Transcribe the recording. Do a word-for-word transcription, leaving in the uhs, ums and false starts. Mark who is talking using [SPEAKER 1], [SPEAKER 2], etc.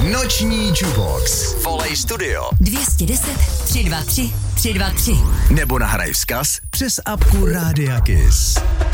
[SPEAKER 1] Noční Jukebox. Volej studio
[SPEAKER 2] dvě stě deset, tři dva tři, tři dva tři.
[SPEAKER 1] nebo nahraj vzkaz přes apku Rádia Kiss.